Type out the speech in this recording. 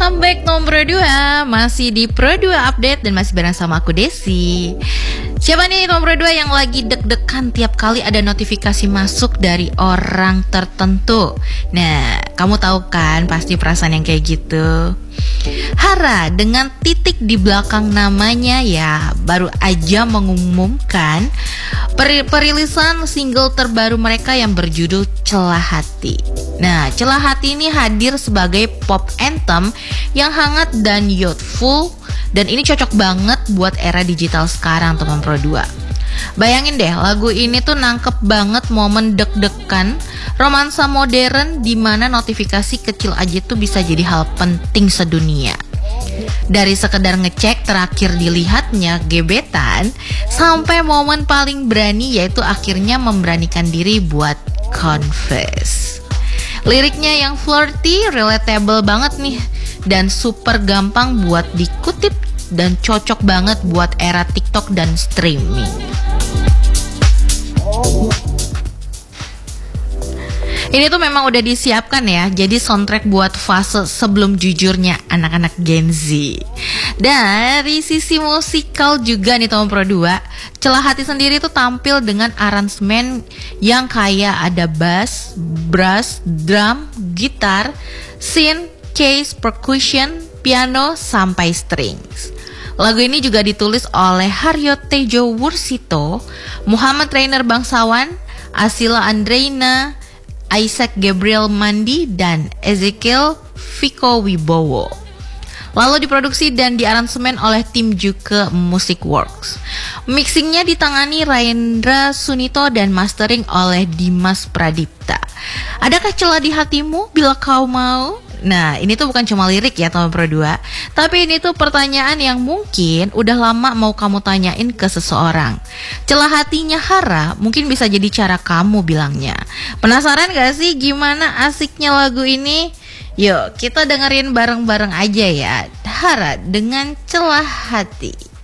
Welcome back nomor 2. Masih di Pro 2 Update dan masih bareng sama aku Desi. Siapa nih nomor 2 yang lagi deg-degan tiap kali ada notifikasi masuk dari orang tertentu? Nah, kamu tahu kan pasti perasaan yang kayak gitu. Hara dengan titik di belakang namanya ya baru aja mengumumkan perilisan single terbaru mereka yang berjudul Celah Hati. Nah, Celah Hati ini hadir sebagai pop anthem yang hangat dan youthful, dan ini cocok banget buat era digital sekarang teman Pro 2. Bayangin deh, lagu ini tuh nangkep banget momen deg-degan romansa modern di mana notifikasi kecil aja tuh bisa jadi hal penting sedunia. Dari sekedar ngecek terakhir dilihatnya gebetan sampai momen paling berani yaitu akhirnya memberanikan diri buat confess. Liriknya yang flirty, relatable banget nih, dan super gampang buat dikutip dan cocok banget buat era TikTok dan streaming. Ini tuh memang udah disiapkan ya, jadi soundtrack buat fase sebelum jujurnya anak-anak Gen Z. Dari sisi musikal juga nih teman Pro 2, Celah Hati sendiri tuh tampil dengan aransemen yang kayak ada bass, brass, drum, gitar, synth, keys, percussion, piano, sampai strings. Lagu ini juga ditulis oleh Haryo Tejo Wursito, Muhammad Rainer Bangsawan, Asila Andreina, Isaac Gabriel Mandi, dan Ezekiel Viko Wibowo. Lalu diproduksi dan diaransemen oleh tim Juke Music Works. Mixingnya ditangani Raendra Sunito dan mastering oleh Dimas Pradipta. Adakah celah di hatimu bila kau mau? Nah, ini tuh bukan cuma lirik ya teman Pro 2, tapi ini tuh pertanyaan yang mungkin udah lama mau kamu tanyain ke seseorang. Celah hatinya Hara mungkin bisa jadi cara kamu bilangnya. Penasaran gak sih gimana asiknya lagu ini? Yuk kita dengerin bareng-bareng aja ya, Hara dengan Celah Hati.